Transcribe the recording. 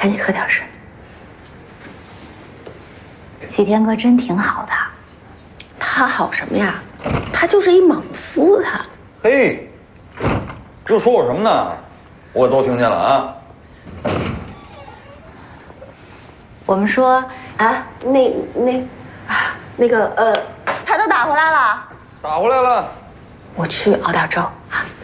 赶紧喝点水。 启天哥真挺好的。 他好什么呀？他就是一莽夫，他。 嘿，又说我什么呢？我都听见了啊。 我们说啊，那个菜都打回来了。 打回来了。 我去熬点粥啊。